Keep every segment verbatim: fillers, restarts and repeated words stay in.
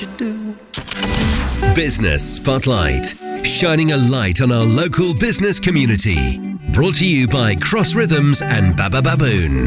Business Spotlight, shining a light on our local business community. Brought to you by Cross Rhythms and Baba Baboon.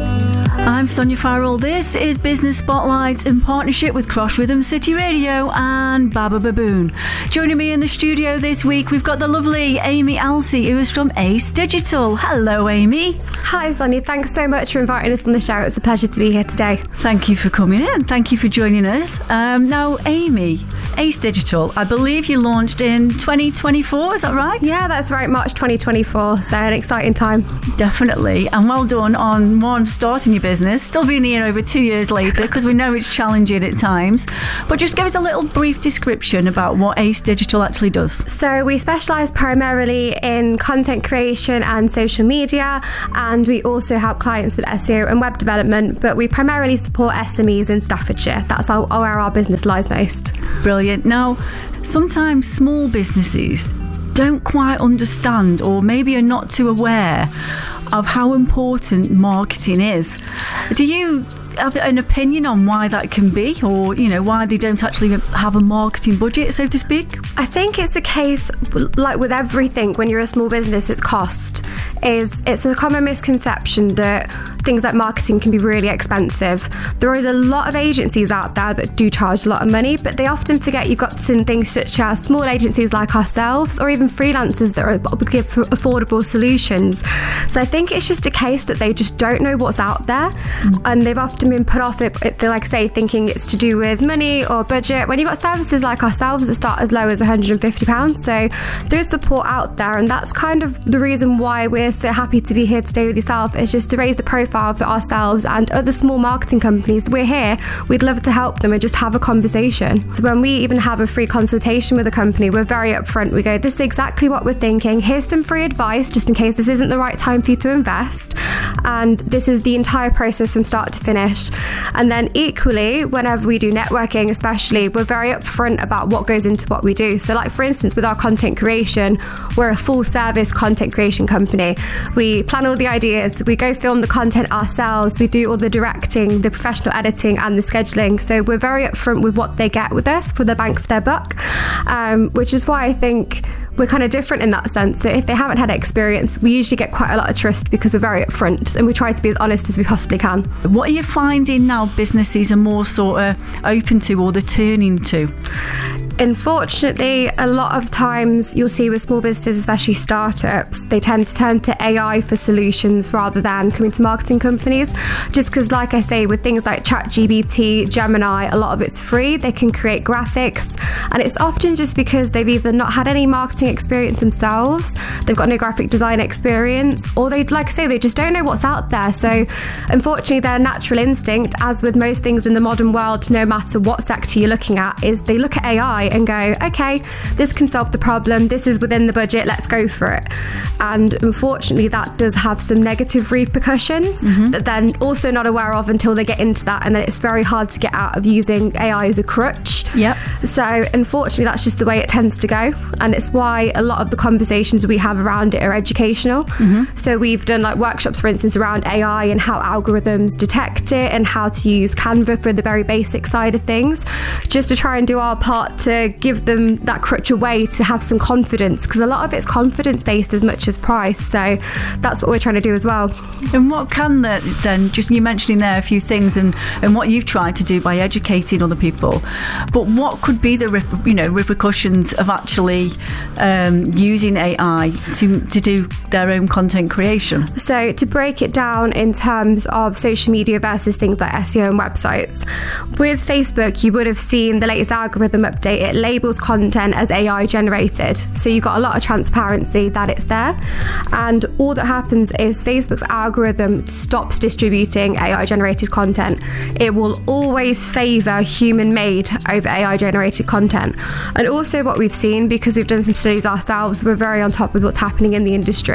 I'm Sonia Farrell. This is Business Spotlight in partnership with Cross Rhythms City Radio and Baba Baboon. Joining me in the studio this week, we've got the lovely Amy Alsey, who is from Ace Digital. Hello, Amy. Hi, Sonia. Thanks so much for inviting us on the show. It's a pleasure to be here today. Thank you for coming in. Thank you for joining us. Um, now, Amy, Ace Digital, I believe you launched in twenty twenty-four, is that right? Yeah, that's right, March twenty twenty-four, so an exciting time. Definitely, and well done on one, starting your business, still being here over two years later, because we know it's challenging at times, but just give us a little brief description about what Ace Digital actually does. So we specialise primarily in content creation and social media, and we also help clients with S E O and web development, but we primarily support S M Es in Staffordshire. That's our, where our business lies most. Brilliant. Now, sometimes small businesses don't quite understand, or maybe are not too aware of how important marketing is. Do you have an opinion on why that can be, or, you know, why they don't actually have a marketing budget, so to speak? I think it's the case, like with everything, when you're a small business, it's cost. Is it's a common misconception that things like marketing can be really expensive. There is a lot of agencies out there that do charge a lot of money, but they often forget you've got some things such as small agencies like ourselves, or even freelancers that are give affordable solutions. So I think it's just a case that they just don't know what's out there, mm. and they've often been put off it, it, like I say, thinking it's to do with money or budget, when you've got services like ourselves that start as low as one hundred fifty pounds. So there is support out there, and that's kind of the reason why we're so happy to be here today with yourself, is just to raise the profile for ourselves and other small marketing companies. We're here, we'd love to help them and just have a conversation. So when we even have a free consultation with a company, we're very upfront. We go, this is exactly what we're thinking, here's some free advice just in case this isn't the right time for you to invest, and this is the entire process from start to finish. And then equally, whenever we do networking especially, we're very upfront about what goes into what we do. So like, for instance, with our content creation, we're a full service content creation company. We plan all the ideas, we go film the content ourselves, we do all the directing, the professional editing and the scheduling. So we're very upfront with what they get with us for the bang for their buck, um, which is why I think we're kind of different in that sense. So if they haven't had experience, we usually get quite a lot of trust because we're very upfront and we try to be as honest as we possibly can. What are you finding now businesses are more sort of open to, or they're turning to? Unfortunately, a lot of times you'll see with small businesses, especially startups, they tend to turn to A I for solutions rather than coming to marketing companies. Just because, like I say, with things like ChatGPT, Gemini, a lot of it's free. They can create graphics, and it's often just because they've either not had any marketing experience themselves, they've got no graphic design experience, or they, like I say, they just don't know what's out there. So unfortunately, their natural instinct, as with most things in the modern world, no matter what sector you're looking at, is they look at A I and go, okay, this can solve the problem, this is within the budget, let's go for it. And unfortunately, that does have some negative repercussions mm-hmm. that they're also not aware of until they get into that, and then it's very hard to get out of using A I as a crutch. Yep. So unfortunately, that's just the way it tends to go, and it's why a lot of the conversations we have around it are educational. Mm-hmm. So we've done like workshops, for instance, around A I and how algorithms detect it, and how to use Canva for the very basic side of things, just to try and do our part to give them that crutch away to have some confidence, because a lot of it's confidence based as much as price. So that's what we're trying to do as well. And what can the, then, just you mentioning there a few things, and, and what you've tried to do by educating other people, but what could be the you know repercussions of actually um, using A I to, to do their own content creation? So to break it down in terms of social media versus things like S E O and websites, with Facebook, you would have seen the latest algorithm update. It labels content as A I generated, so you've got a lot of transparency that it's there, and all that happens is Facebook's algorithm stops distributing A I generated content. It will always favour human made over A I generated content. And also what we've seen, because we've done some studies ourselves, we're very on top with what's happening in the industry,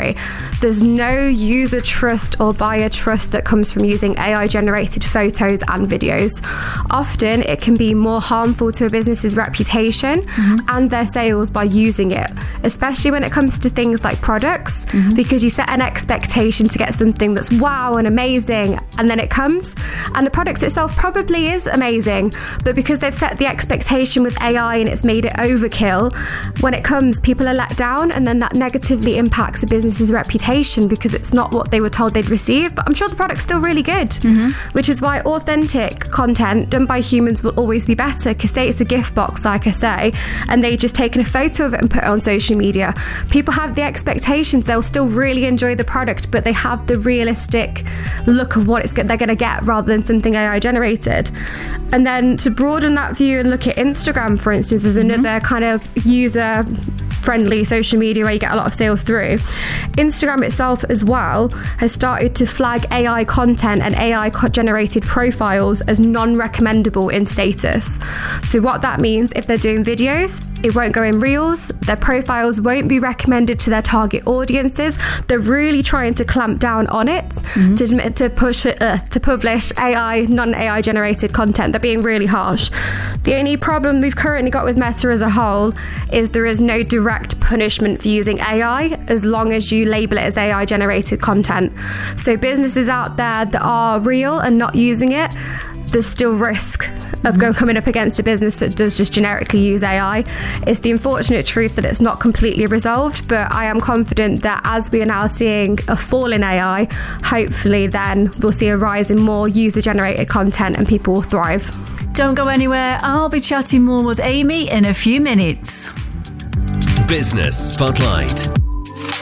say, there's no user trust or buyer trust that comes from using A I generated photos and videos. Often it can be more harmful to a business's reputation mm-hmm. and their sales by using it, especially when it comes to things like products, mm-hmm. because you set an expectation to get something that's wow and amazing, and then it comes and the product itself probably is amazing, but because they've set the expectation with A I and it's made it overkill, when it comes, people are let down, and then that negatively impacts a business's reputation because it's not what they were told they'd receive. But I'm sure the product's still really good, mm-hmm. which is why authentic content done by humans will always be better. Because say it's a gift box, like I say, and they just taken a photo of it and put it on social media, people have the expectations they'll still really enjoy the product, but they have the realistic look of what it's they're going to get rather than something A I generated. And then to broaden that view and look at Instagram, for instance, as mm-hmm. another kind of user friendly social media where you get a lot of sales through. Instagram itself as well has started to flag A I content and A I generated profiles as non-recommendable in status. So what that means, if they're doing videos, it won't go in reels, their profiles won't be recommended to their target audiences. They're really trying to clamp down on it mm-hmm. to, to push uh, to publish A I, non-A I generated content. They're being really harsh. The only problem we've currently got with Meta as a whole is there is no direct punishment for using A I as long as you label it as A I generated content. So businesses out there that are real and not using it, there's still risk of mm-hmm. go coming up against a business that does just generically use A I. It's the unfortunate truth that it's not completely resolved, but I am confident that as we are now seeing a fall in A I, hopefully then we'll see a rise in more user-generated content and people will thrive. Don't go anywhere. I'll be chatting more with Amy in a few minutes. Business Spotlight.